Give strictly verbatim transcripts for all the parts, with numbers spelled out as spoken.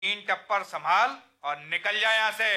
तीन टप्पर संभाल और निकल जा यहाँ से।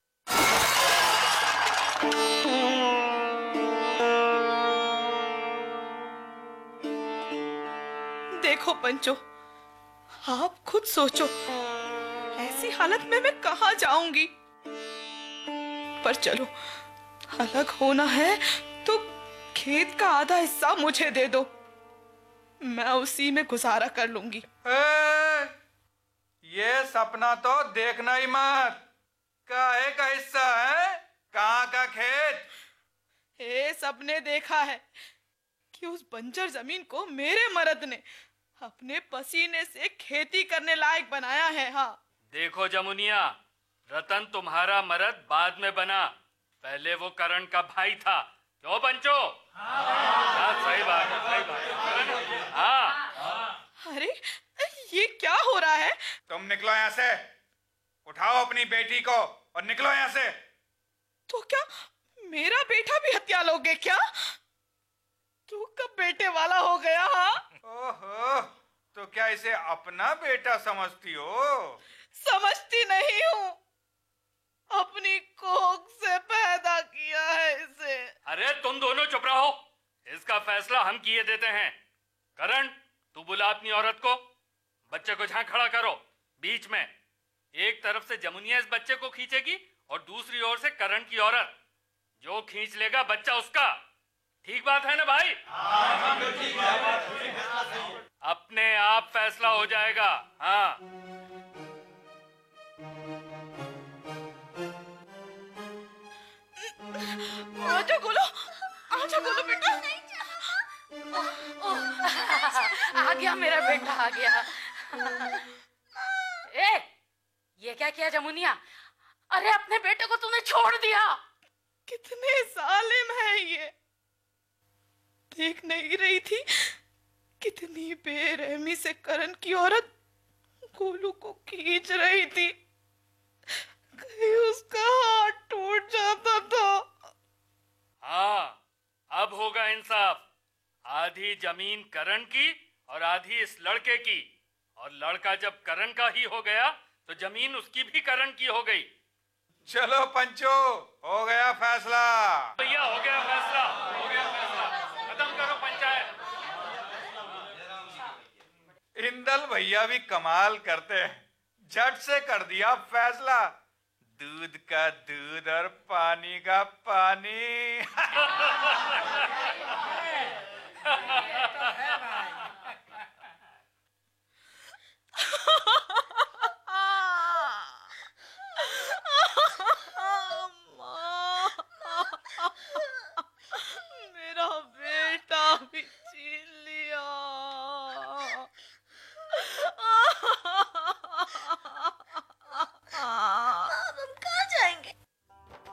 देखो पंचो, आप खुद सोचो, ऐसी हालत में मैं कहाँ जाऊंगी। पर चलो, अलग होना है तो खेत का आधा हिस्सा मुझे दे दो, मैं उसी में गुजारा कर लूंगी। ए, ये सपना तो देखना ही मत। काहे का हिस्सा है? कहाँ का खेत? ए, सबने देखा है कि उस बंजर जमीन को मेरे मर्द ने अपने पसीने से खेती करने लायक बनाया है। हाँ देखो जमुनिया, रतन तुम्हारा मर्द बाद में बना, पहले वो करण का भाई था। क्यों पंचो? हाँ, सही बात है, सही बात है। हाँ। अरे ये क्या हो रहा है? तुम निकलो यहाँ से, उठाओ अपनी बेटी को और निकलो यहाँ से। तो क्या मेरा बेटा भी हत्या लोगे क्या? तू कब बेटे वाला हो गया? हाँ ओहो, तो क्या इसे अपना बेटा समझती हो? समझती नहीं हूँ, अपनी कोख से पैदा किया है इसे। अरे तुम दोनों चुप रहो, इसका फैसला हम किए देते हैं। करण, तू बुला अपनी औरत को, बच्चे को जहां खड़ा करो बीच में। एक तरफ से जमुनिया इस बच्चे को खींचेगी और दूसरी ओर से करण की औरत। जो खींच लेगा बच्चा उसका। ठीक बात है ना भाई? हाँ, ठीक है। अपने आप फैसला हो जाएगा। हाँ आजा गोलो, आजा गोलो बेटा। आ गया मेरा बेटा, आ गया। ए, ये क्या किया जमुनिया? अरे अपने बेटे को तूने छोड़ दिया। कितने जालिम है ये। देख नहीं रही थी कितनी बेरहमी से करण की औरत गोलू को खींच रही थी। कहीं उसका हाथ टूट जाता तो। हाँ, अब होगा इंसाफ। आधी जमीन करण की और आधी इस लड़के की। और लड़का जब करण का ही हो गया तो जमीन उसकी भी करण की हो गई। चलो पंचो, हो गया फैसला। भैया हो गया फैसला, हो गया फैसला। खत्म करो पंचायत। इंदल भैया भी कमाल करते हैं, झट से कर दिया फैसला। दूध का दूध और पानी का पानी। ये तो है भाई।